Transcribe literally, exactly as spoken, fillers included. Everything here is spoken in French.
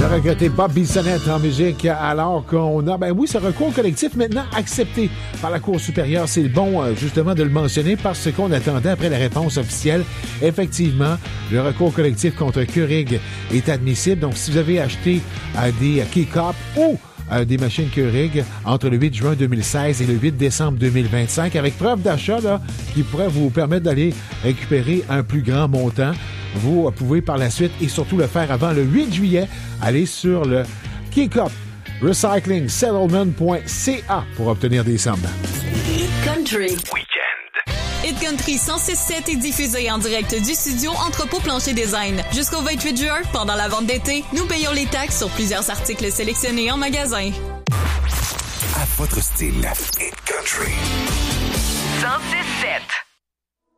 regretté Bob Bissonnette en musique, alors qu'on a, ben oui, ce recours collectif maintenant accepté par la Cour supérieure. C'est le bon, justement, de le mentionner parce qu'on attendait après la réponse officielle. Effectivement, le recours collectif contre Keurig est admissible. Donc, si vous avez acheté euh, des K-Cup ou euh, des machines Keurig entre le huit juin deux mille seize et le huit décembre deux mille vingt-cinq, avec preuve d'achat là, qui pourrait vous permettre d'aller récupérer un plus grand montant, vous pouvez par la suite et surtout le faire avant le huit juillet, aller sur le K-Cup Recycling Settlement point c a pour obtenir des sommes. Hit Country Weekend. Hit Country cent six sept est diffusé en direct du studio Entrepôt Plancher Design. Jusqu'au vingt-huit juin, pendant la vente d'été, nous payons les taxes sur plusieurs articles sélectionnés en magasin. À votre style. Hit Country. cent six